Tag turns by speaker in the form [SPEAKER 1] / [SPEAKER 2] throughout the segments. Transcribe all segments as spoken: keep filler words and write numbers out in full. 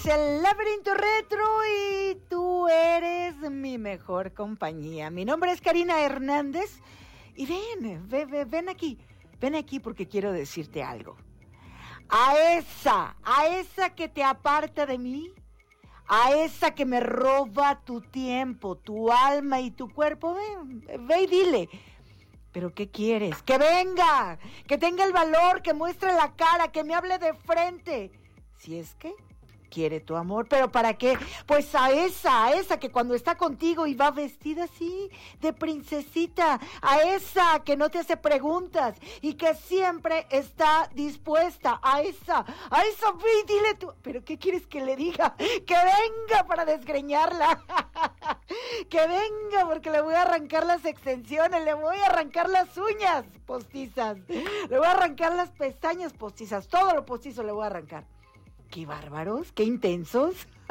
[SPEAKER 1] es el Laberinto Retro y tú eres mi mejor compañía. Mi nombre es Karina Hernández y ven, ven, ven, ven aquí, ven aquí porque quiero decirte algo. A esa, a esa que te aparta de mí, a esa que me roba tu tiempo, tu alma y tu cuerpo, ve, ve y dile. ¿Pero qué quieres? ¡Que venga! ¡Que tenga el valor! ¡Que muestre la cara! ¡Que me hable de frente! Si es que quiere tu amor, ¿pero para qué? Pues a esa, a esa que cuando está contigo y va vestida así, de princesita, a esa que no te hace preguntas y que siempre está dispuesta, a esa, a esa, ve y dile tú, ¿pero qué quieres que le diga? ¡Que venga para desgreñarla! ¡Que venga porque le voy a arrancar las extensiones, le voy a arrancar las uñas postizas, le voy a arrancar las pestañas postizas, todo lo postizo le voy a arrancar! ¡Qué bárbaros! ¡Qué intensos!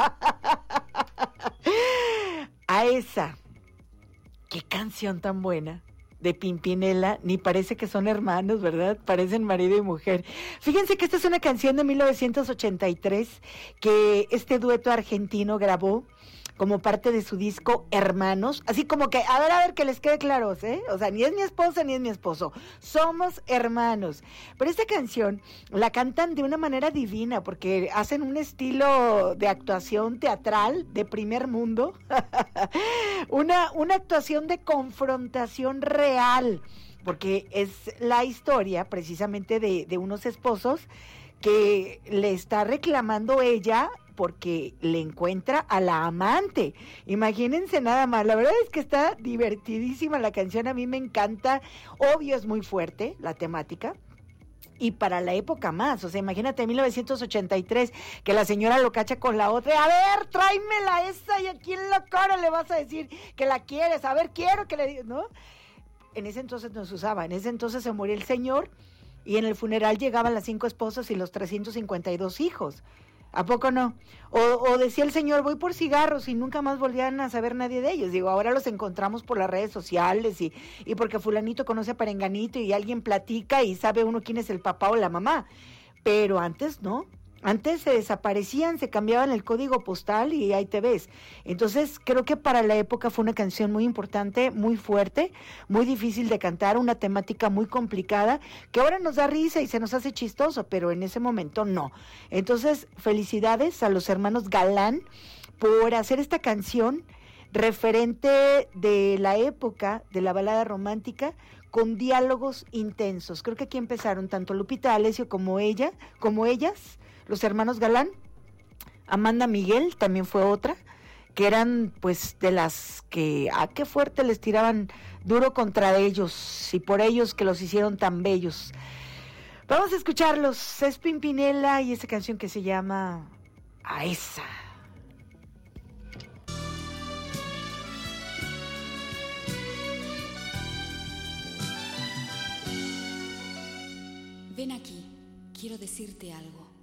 [SPEAKER 1] A esa, qué canción tan buena de Pimpinela, ni parece que son hermanos, ¿verdad? Parecen marido y mujer. Fíjense que esta es una canción de mil novecientos ochenta y tres que este dueto argentino grabó como parte de su disco Hermanos, así como que, a ver, a ver, que les quede claros, ¿eh? O sea, ni es mi esposa ni es mi esposo, somos hermanos. Pero esta canción la cantan de una manera divina, porque hacen un estilo de actuación teatral de primer mundo, una, una actuación de confrontación real, porque es la historia precisamente de, de unos esposos que le está reclamando ella porque le encuentra a la amante. Imagínense nada más, la verdad es que está divertidísima la canción, a mí me encanta, obvio es muy fuerte la temática, y para la época más, o sea, imagínate mil novecientos ochenta y tres, que la señora lo cacha con la otra, a ver, tráemela esa, y aquí en la cara le vas a decir que la quieres, a ver, quiero que le digas, ¿no? En ese entonces no se usaba, en ese entonces se murió el señor, y en el funeral llegaban las cinco esposas y los trescientos cincuenta y dos hijos. ¿A poco no? O, o decía el señor, voy por cigarros y nunca más volvían a saber nadie de ellos. Digo, ahora los encontramos por las redes sociales y, y porque fulanito conoce a perenganito y alguien platica y sabe uno quién es el papá o la mamá. Pero antes no. Antes se desaparecían, se cambiaban el código postal y ahí te ves. Entonces, creo que para la época fue una canción muy importante, muy fuerte, muy difícil de cantar, una temática muy complicada, que ahora nos da risa y se nos hace chistoso, pero en ese momento no. Entonces, felicidades a los hermanos Galán por hacer esta canción referente de la época de la balada romántica, con diálogos intensos. Creo que aquí empezaron tanto Lupita D'Alessio como ella, como ellas, los hermanos Galán. Amanda Miguel también fue otra, que eran pues de las que, ah, qué fuerte les tiraban duro contra ellos, y por ellos que los hicieron tan bellos. Vamos a escucharlos, es Pimpinela y esa canción que se llama A esa.
[SPEAKER 2] Ven aquí, quiero decirte algo.